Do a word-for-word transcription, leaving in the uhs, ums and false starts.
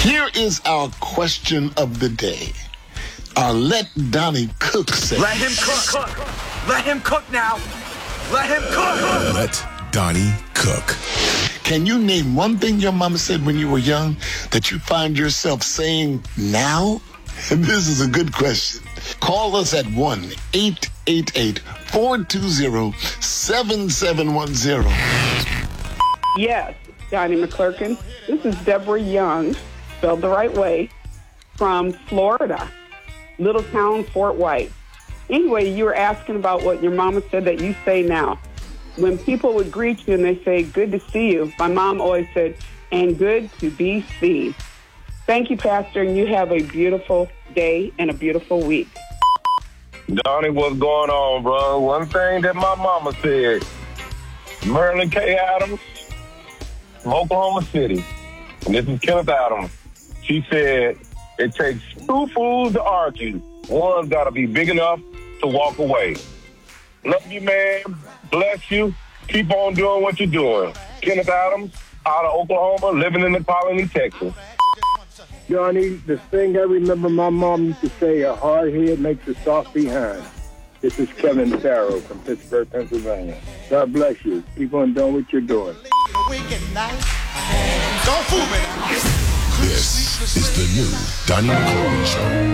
Here is our question of the day. Uh, let Donnie cook say. Let him cook. cook. Let him cook now. Let him cook. Let Donnie cook. Can you name one thing your mama said when you were young that you find yourself saying now? This is a good question. Call us at one eight eight eight, four two zero, seven seven one zero. Yes, Donnie McClurkin. This is Deborah Young, spelled the right way, from Florida, little town Fort White. Anyway, you were asking about what your mama said that you say now. When people would greet you and they say, good to see you, my mom always said, and good to be seen. Thank you, Pastor, and you have a beautiful day and a beautiful week. Donnie, what's going on, bro? One thing that my mama said, Merlin K. Adams from Oklahoma City, and this is Kenneth Adams. She said, it takes two fools to argue. One's got to be big enough to walk away. Love you, man. Bless you. Keep on doing what you're doing. Kenneth Adams, out of Oklahoma, living in the colony, Texas. Johnny, the thing I remember my mom used to say, a hard head makes a soft behind. This is Kevin Farrow from Pittsburgh, Pennsylvania. God bless you. Keep on doing what you're doing. This is the new Donnie McClurkin Show.